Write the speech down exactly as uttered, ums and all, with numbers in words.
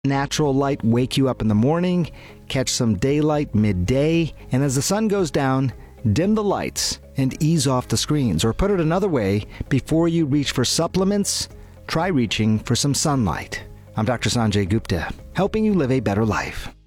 Natural light wake you up in the morning, catch some daylight midday, and as the sun goes down, dim the lights and ease off the screens. Or put it another way, before you reach for supplements, try reaching for some sunlight. I'm Doctor Sanjay Gupta, helping you live a better life.